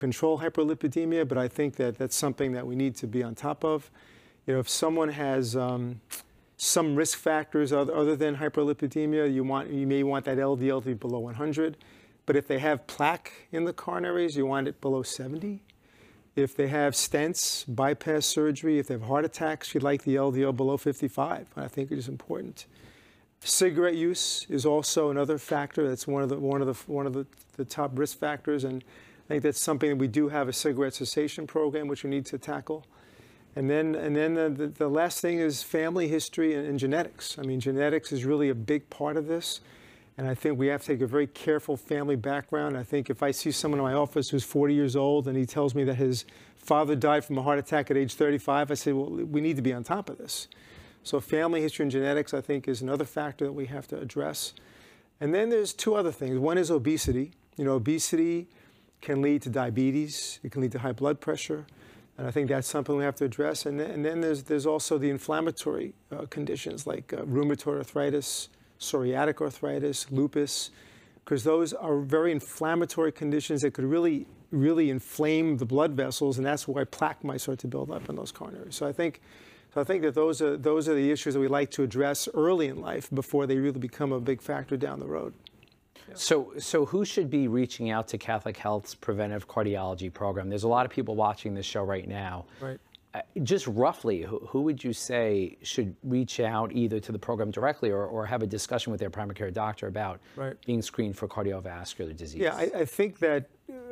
control hyperlipidemia, but I think that that's something that we need to be on top of. You know, if someone has some risk factors other than hyperlipidemia, you may want that LDL to be below 100. But if they have plaque in the coronaries, you want it below 70. If they have stents, bypass surgery, if they have heart attacks, you'd like the LDL below 55. I think it is important. Cigarette use is also another factor. That's one of the top risk factors, and I think that's something that we do have a cigarette cessation program, which we need to tackle. And then the last thing is family history and genetics. I mean, genetics is really a big part of this. And I think we have to take a very careful family background. I think if I see someone in my office who's 40 years old and he tells me that his father died from a heart attack at age 35, I say, well, we need to be on top of this. So family history and genetics, I think, is another factor that we have to address. And then there's two other things. One is obesity. You know, obesity can lead to diabetes. It can lead to high blood pressure. And I think that's something we have to address. And then there's also the inflammatory conditions like rheumatoid arthritis, psoriatic arthritis, lupus, because those are very inflammatory conditions that could really inflame the blood vessels, and that's why plaque might start to build up in those coronaries. So I think that those are the issues that we like to address early in life before they really become a big factor down the road. Yeah. So who should be reaching out to Catholic Health's preventive cardiology program? There's a lot of people watching this show right now. Right. Just roughly, who would you say should reach out either to the program directly or have a discussion with their primary care doctor about being screened for cardiovascular disease? Yeah, I think that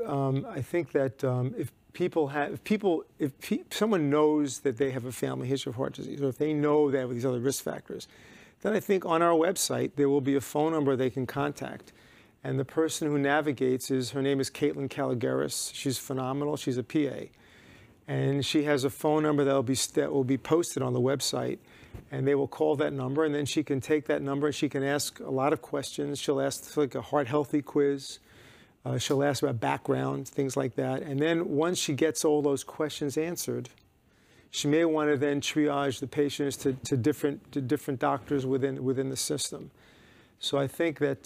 if someone knows that they have a family history of heart disease, or if they know they have these other risk factors, then I think on our website there will be a phone number they can contact. And the person who navigates her name is Caitlin Caligaris. She's phenomenal. She's a PA. And she has a phone number that will be posted on the website, and they will call that number, and then she can take that number and she can ask a lot of questions. She'll ask like a heart healthy quiz. She'll ask about background, things like that. And then once she gets all those questions answered, she may want to then triage the patients to different doctors within the system. So I think that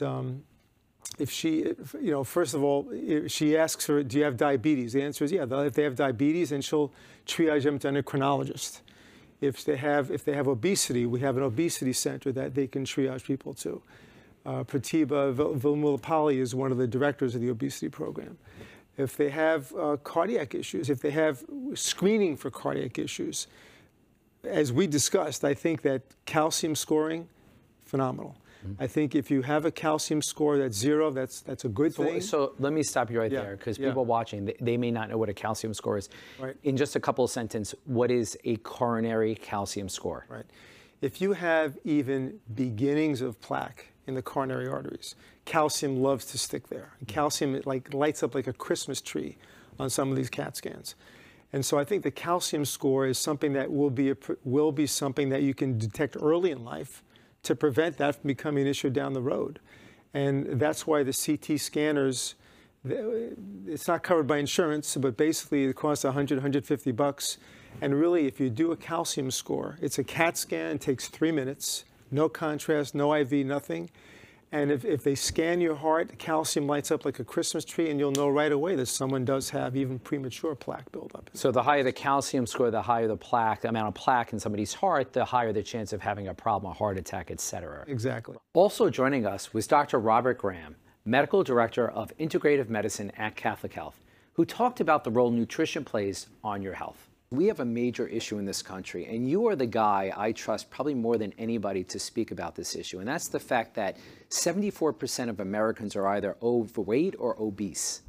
first of all, if she asks her, do you have diabetes? The answer is yeah. If they have diabetes, then she'll triage them to an endocrinologist. If they have obesity, we have an obesity center that they can triage people to. Pratibha Vilmulapalli is one of the directors of the obesity program. If they have cardiac issues, if they have screening for cardiac issues, as we discussed, I think that calcium scoring, phenomenal. I think if you have a calcium score that's 0, that's a good thing. So let me stop you right there, because people watching, they may not know what a calcium score is. Right. In just a couple of sentences, what is a coronary calcium score? Right. If you have even beginnings of plaque in the coronary arteries, calcium loves to stick there. And calcium, it like lights up like a Christmas tree on some of these CAT scans. And so I think the calcium score is something that will be something that you can detect early in life to prevent that from becoming an issue down the road. And that's why the CT scanners, it's not covered by insurance, but basically it costs $100, $150. And really, if you do a calcium score, it's a CAT scan, it takes 3 minutes, no contrast, no IV, nothing. And if they scan your heart, the calcium lights up like a Christmas tree, and you'll know right away that someone does have even premature plaque buildup. So the higher the calcium score, the higher the plaque, the amount of plaque in somebody's heart, the higher the chance of having a problem, a heart attack, et cetera. Exactly. Also joining us was Dr. Robert Graham, Medical Director of Integrative Medicine at Catholic Health, who talked about the role nutrition plays on your health. We have a major issue in this country, and you are the guy I trust probably more than anybody to speak about this issue, and that's the fact that 74% of Americans are either overweight or obese.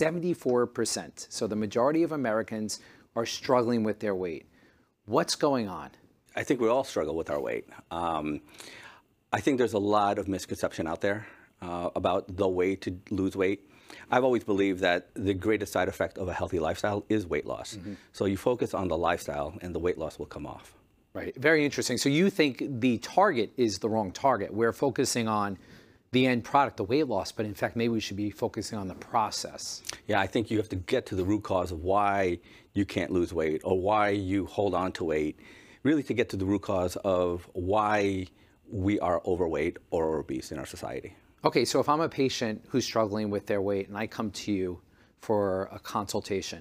74%. So the majority of Americans are struggling with their weight. What's going on? I think we all struggle with our weight. I think there's a lot of misconception out there about the way to lose weight. I've always believed that the greatest side effect of a healthy lifestyle is weight loss. So you focus on the lifestyle and the weight loss will come off. Right, very interesting. So you think the target is the wrong target. We're focusing on the end product, the weight loss, but in fact, maybe we should be focusing on the process. Yeah, I think you have to get to the root cause of why you can't lose weight or why you hold on to weight, really to get to the root cause of why we are overweight or obese in our society. Okay, so if I'm a patient who's struggling with their weight and I come to you for a consultation.